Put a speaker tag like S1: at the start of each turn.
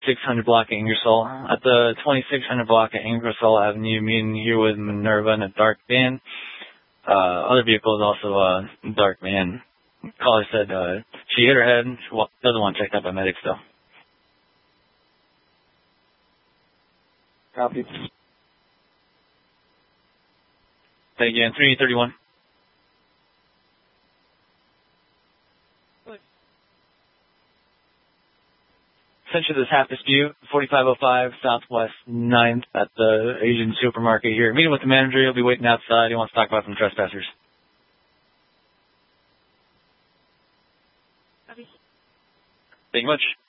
S1: 2600 block at Ingersoll. At the 2600 block at Ingersoll Avenue, meeting here with Minerva in a dark van. Other vehicle is also a dark van. Caller said she hit her head. She doesn't want checked out by medics, though.
S2: Copy.
S1: Say again, 331. Essentially, this half dispute, 4505 Southwest 9th at the Asian supermarket here. Meeting with the manager. He'll be waiting outside. He wants to talk about some trespassers. Thank you much.